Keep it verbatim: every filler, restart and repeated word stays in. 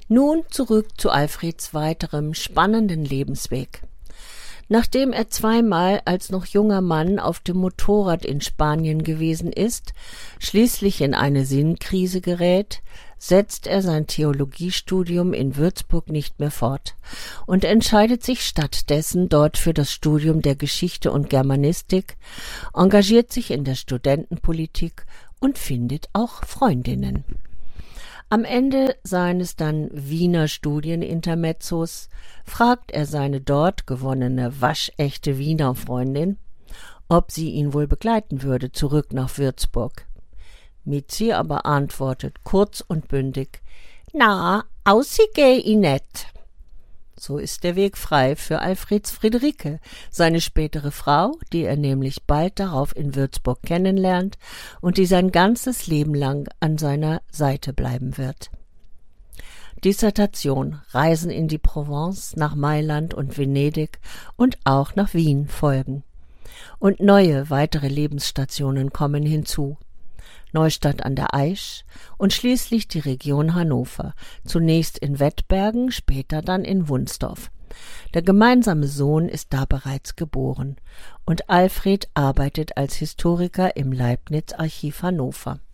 Nun zurück zu Alfreds weiterem spannenden Lebensweg. Nachdem er zweimal als noch junger Mann auf dem Motorrad in Spanien gewesen ist, schließlich in eine Sinnkrise gerät, setzt er sein Theologiestudium in Würzburg nicht mehr fort und entscheidet sich stattdessen dort für das Studium der Geschichte und Germanistik, engagiert sich in der Studentenpolitik und findet auch Freundinnen. Am Ende seines dann Wiener Studienintermezzos fragt er seine dort gewonnene waschechte Wiener Freundin, ob sie ihn wohl begleiten würde zurück nach Würzburg. Mizi aber antwortet kurz und bündig: »Na, aussie geh i net.« So ist der Weg frei für Alfreds Friederike, seine spätere Frau, die er nämlich bald darauf in Würzburg kennenlernt und die sein ganzes Leben lang an seiner Seite bleiben wird. Dissertation, Reisen in die Provence, nach Mailand und Venedig und auch nach Wien folgen. Und neue, weitere Lebensstationen kommen hinzu. Neustadt an der Aisch und schließlich die Region Hannover, zunächst in Wettbergen, später dann in Wunsdorf. Der gemeinsame Sohn ist da bereits geboren und Alfred arbeitet als Historiker im Leibniz-Archiv Hannover.